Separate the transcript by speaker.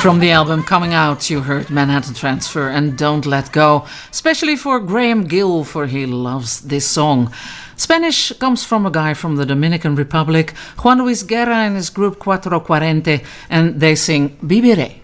Speaker 1: From the album Coming Out, you heard Manhattan Transfer and Don't Let Go, especially for Graham Gill, for he loves this song. Spanish comes from a guy from the Dominican Republic, Juan Luis Guerra and his group Cuatro Cuarente, and they sing Viviré.